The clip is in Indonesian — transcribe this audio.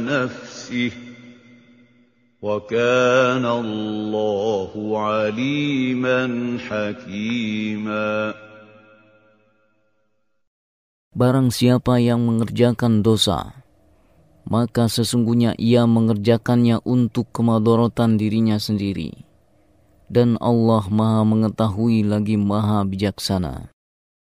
نفسه وكان الله عليما حكيما. Barang siapa yang mengerjakan dosa, maka sesungguhnya ia mengerjakannya untuk kemadharatan dirinya sendiri. Dan Allah Maha mengetahui lagi Maha bijaksana.